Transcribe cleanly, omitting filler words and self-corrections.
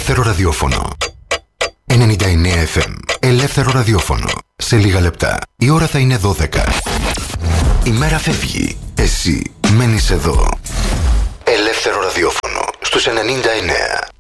Ελεύθερο ραδιόφωνο. 99 FM. Ελεύθερο ραδιόφωνο. Σε λίγα λεπτά η ώρα θα είναι 12. Η μέρα φεύγει. Εσύ μένεις εδώ. Ελεύθερο ραδιόφωνο στους 99.